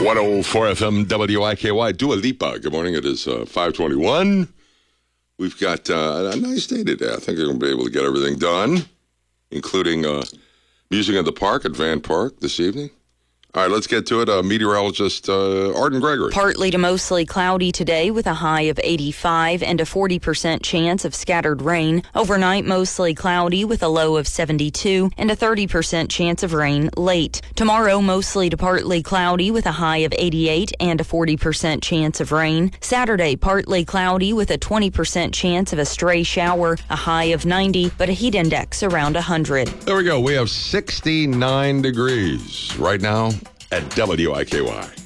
104 FM WIKY. Dua Lipa. Good morning. It is 5:21. We've got a nice day today. I think we're going to be able to get everything done, including music in the park at Van Park this evening. All right, let's get to it. Meteorologist Arden Gregory. Partly to mostly cloudy today with a high of 85 and a 40% chance of scattered rain. Overnight, mostly cloudy with a low of 72 and a 30% chance of rain late. Tomorrow, mostly to partly cloudy with a high of 88 and a 40% chance of rain. Saturday, partly cloudy with a 20% chance of a stray shower, a high of 90, but a heat index around 100. There we go. We have 69 degrees right now at WIKY.